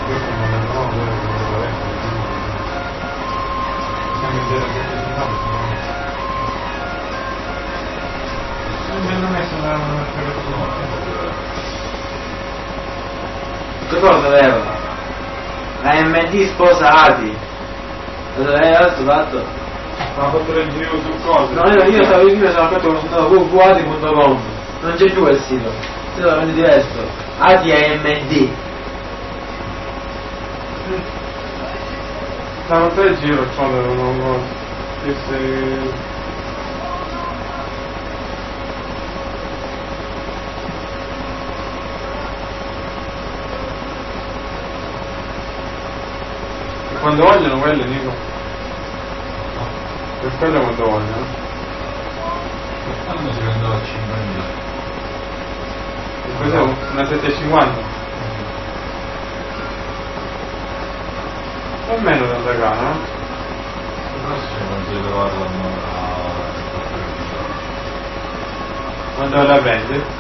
questo non è nuovo, quello che lo vecchio. Siamo in 0,75. Mi hanno messo una che cosa aveva? La MD sposa Adi. Adesso fatto? ha fatto il giro su cosa? No, io sono aperto con www.adi.com, non c'è più quel sito, il sito è diverso, Adi AMD. Stanno tre il giro, non che se... Quando vogliono quelle, Nico? Per quello quando vogliono. Quando si vendeva a 5.000? E cos'è una 750? O meno da Zagano, no? Forse non si trovarla a Quando la prendi?